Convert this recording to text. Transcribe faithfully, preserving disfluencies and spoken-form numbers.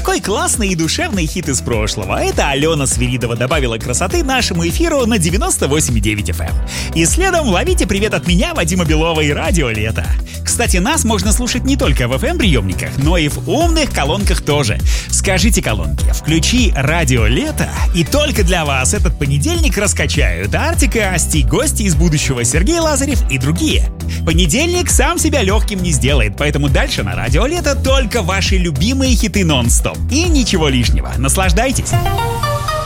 Такой классный и душевный хит из прошлого. Это Алена Свиридова добавила красоты нашему эфиру на девяносто восемь и девять эф эм. И следом ловите привет от меня, Вадима Белова и Радио Лето. Кстати, нас можно слушать не только в эф эм-приемниках, но и в умных колонках тоже. Скажите колонке, включи Радио Лето, и только для вас этот понедельник раскачают Артик и Асти, гости из будущего Сергей Лазарев и другие. Понедельник сам себя легким не сделает, поэтому дальше на Радио Лето только ваши любимые хиты нон-стоп. И ничего лишнего. Наслаждайтесь!